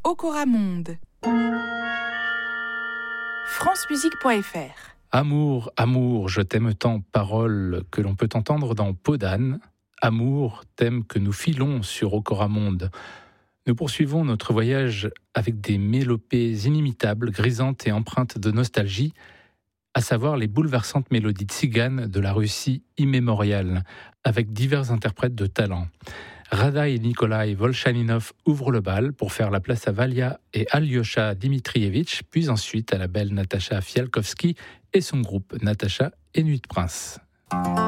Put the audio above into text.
Okoramonde. francemusique.fr. Amour, amour, je t'aime tant, parole que l'on peut entendre dans Peau d'âne. Amour, thème que nous filons sur Okoramonde. Nous poursuivons notre voyage avec des mélopées inimitables, grisantes et empreintes de nostalgie, à savoir les bouleversantes mélodies tziganes de la Russie immémoriale, avec divers interprètes de talent. Rada et Nikolai Volchaninov ouvrent le bal pour faire la place à Valia et Alyosha Dmitrievitch, puis ensuite à la belle Natacha Fialkovsky et son groupe Natacha et Nuit de Prince.